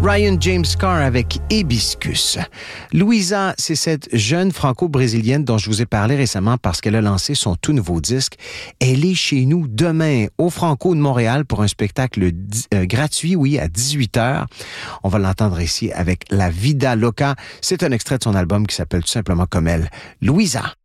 Ryan James Carr avec Hibiscus. Louisa, c'est cette jeune franco-brésilienne dont je vous ai parlé récemment parce qu'elle a lancé son tout nouveau disque. Elle est chez nous demain au Franco de Montréal pour un spectacle gratuit, oui, à 18h. On va l'entendre ici avec La Vida Loca. C'est un extrait de son album qui s'appelle tout simplement comme elle, Louisa.